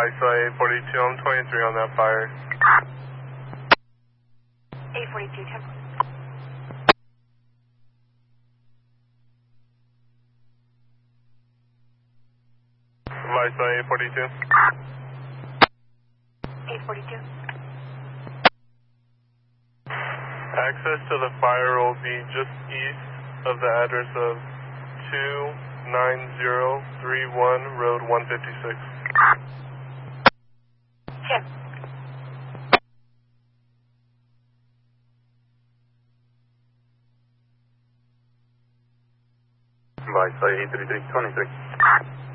Vice 842, I'm 23 on that fire. 842, 10. Vice 842. 842. Access to the fire will be just east of the address of 29031 Road 156. 10. Vice 833, 23.